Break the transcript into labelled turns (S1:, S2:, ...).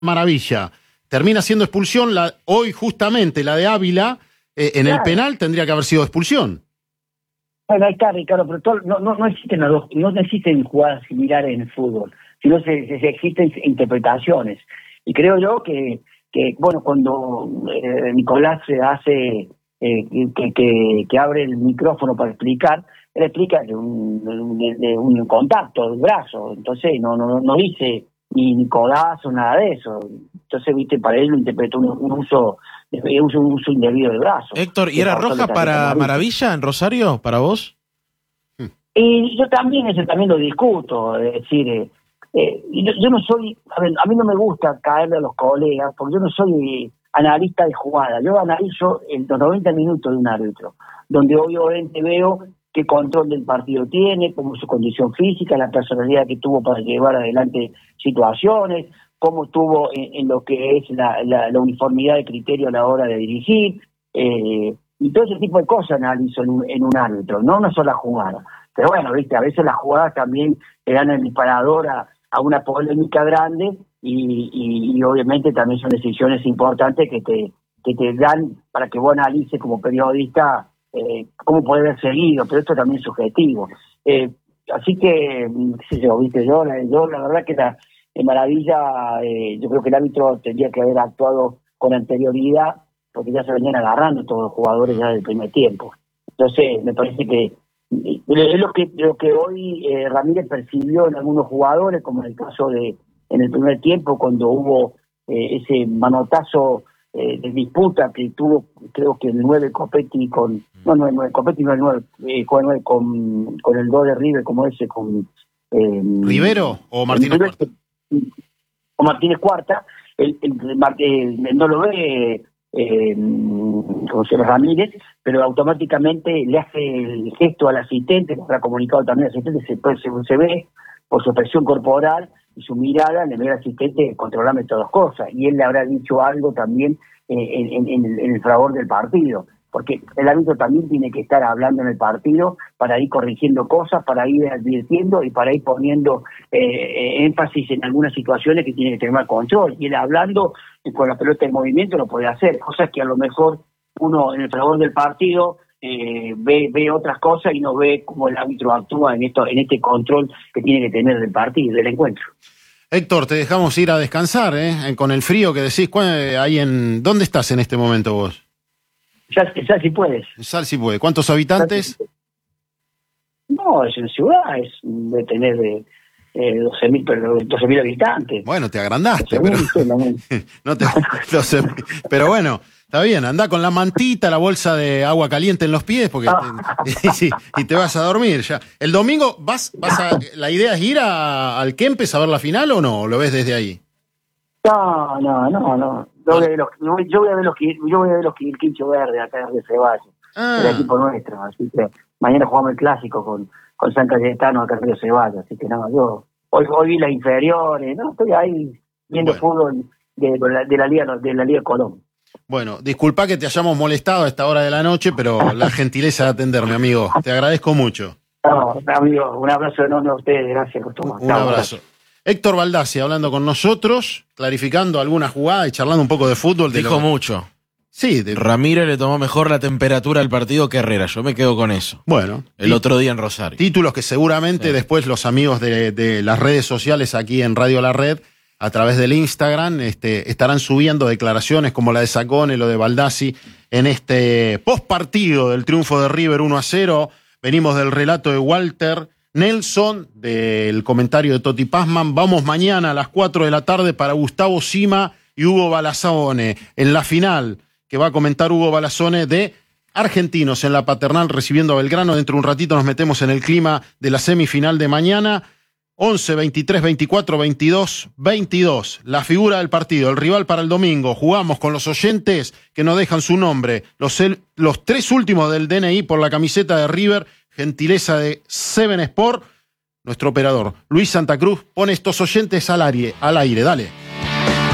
S1: maravilla. Termina siendo expulsión, hoy justamente la de Ávila, en el penal tendría que haber sido expulsión.
S2: Bueno, ahí está, Ricardo, pero no existen jugadas similares en el fútbol, sino existen interpretaciones. Y creo yo que bueno, cuando Nicolás hace que abre el micrófono para explicar, él explica de un contacto del brazo, entonces no dice ni Nicolás o nada de eso. Entonces, viste, para él lo interpretó un uso indebido del brazo.
S3: Héctor, ¿y era roja para Maravilla en Rosario, para vos?
S2: Y yo también lo discuto, es decir, yo no soy, a mí no me gusta caerle a los colegas, porque yo no soy analista de jugada, yo analizo los 90 minutos de un árbitro, donde obviamente veo qué control del partido tiene, cómo su condición física, la personalidad que tuvo para llevar adelante situaciones, cómo tuvo en lo que es la uniformidad de criterio a la hora de dirigir, y todo ese tipo de cosas analizo en un árbitro, no una sola jugada. Pero bueno, viste, a veces las jugadas también te dan el disparador a una polémica grande y obviamente también son decisiones importantes que te dan para que vos analices como periodista cómo puede haber seguido, pero esto también es subjetivo. Así que, qué sé yo, viste, yo la verdad que en Maravilla, yo creo que el árbitro tendría que haber actuado con anterioridad, porque ya se venían agarrando todos los jugadores ya del primer tiempo. Entonces, me parece que es lo que hoy Ramírez percibió en algunos jugadores, como en el caso en el primer tiempo, cuando hubo ese manotazo de disputa que tuvo, creo que el 9 Copetti con el 2 de River, como ese, con
S1: ¿Rivero o Martínez Cuarta?
S2: O Martínez Cuarta, no lo ve como se llama Ramírez, pero automáticamente le hace el gesto al asistente, que ha comunicado también al asistente, se ve por su expresión corporal y su mirada, le ve al asistente controlarme todas las cosas, y él le habrá dicho algo también en el favor del partido, porque el árbitro también tiene que estar hablando en el partido para ir corrigiendo cosas, para ir advirtiendo y para ir poniendo énfasis en algunas situaciones que tiene que tener más control, y él hablando con la pelota en movimiento lo puede hacer, cosas que a lo mejor uno en el favor del partido ve otras cosas y no ve cómo el árbitro actúa en este control que tiene que tener del partido, del encuentro.
S1: Héctor, te dejamos ir a descansar, con el frío que decís. ¿Dónde estás en este momento vos?
S2: Ya si puedes.
S1: Salsipuede. ¿Cuántos habitantes?
S2: No, es en ciudad, de tener 12.000 habitantes.
S1: Bueno, te agrandaste, pero no te, pero bueno, está bien, andá con la mantita, la bolsa de agua caliente en los pies, porque y te vas a dormir ya. El domingo ¿la idea es ir al Kempes a ver la final o no? ¿O lo ves desde ahí?
S2: No. Yo voy a ver los Quincho Verde acá de Ceballos, el equipo nuestro, así que mañana jugamos el clásico con San Cayetano acá en Río Ceballos, así que yo hoy vi las inferiores, no estoy ahí viendo fútbol de la Liga Colón.
S1: Bueno, disculpa que te hayamos molestado a esta hora de la noche, pero la gentileza de atenderme, amigo, te agradezco mucho.
S2: No, amigo, un abrazo enorme a ustedes, gracias por todo.
S1: Un abrazo. Héctor Baldassi hablando con nosotros, clarificando alguna jugada y charlando un poco de fútbol.
S3: Dijo mucho.
S1: Sí.
S3: Ramírez le tomó mejor la temperatura al partido que Herrera. Yo me quedo con eso.
S1: Bueno.
S3: El otro día en Rosario.
S1: Títulos que seguramente después los amigos de las redes sociales aquí en Radio La Red, a través del Instagram, estarán subiendo declaraciones como la de Sacone, lo de Baldassi, en este postpartido del triunfo de River 1-0. Venimos del relato de Walter Nelson, del comentario de Toti Pazman. Vamos mañana a las 4 de la tarde para Gustavo Sima y Hugo Balazzone en la final que va a comentar Hugo Balazzone de Argentinos en la Paternal recibiendo a Belgrano. Dentro de un ratito nos metemos en el clima de la semifinal de mañana. 11, 23, 24, 22, 22. La figura del partido, el rival para el domingo. Jugamos con los oyentes que nos dejan su nombre. Los 3 últimos del DNI por la camiseta de River. Gentileza de Seven Sport. Nuestro operador Luis Santa Cruz pone estos oyentes al aire. Dale.